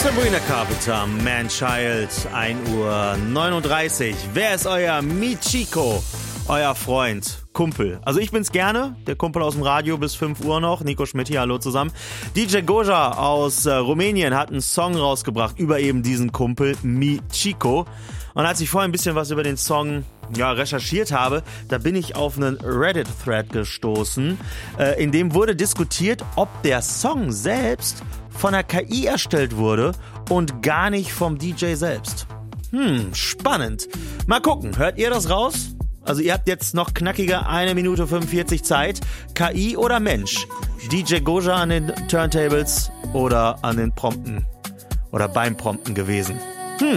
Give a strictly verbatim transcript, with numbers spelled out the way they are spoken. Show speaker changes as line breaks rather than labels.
Sabrina Carpenter, Man-Child, ein Uhr neununddreißig. Wer ist euer Michiko? Euer Freund, Kumpel. Also ich bin's gerne, der Kumpel aus dem Radio bis fünf Uhr noch. Nico Schmidt hier, hallo zusammen. D J Goja aus äh, Rumänien hat einen Song rausgebracht über eben diesen Kumpel, Michiko. Und als ich vorhin ein bisschen was über den Song ja, recherchiert habe, da bin ich auf einen Reddit-Thread gestoßen. Äh, in dem wurde diskutiert, ob der Song selbst von der K I erstellt wurde und gar nicht vom D J selbst. Hm, spannend. Mal gucken, hört ihr das raus? Also ihr habt jetzt noch knackige eine Minute fünfundvierzig Zeit. K I oder Mensch? D J Goja an den Turntables oder an den Prompten oder beim Prompten gewesen?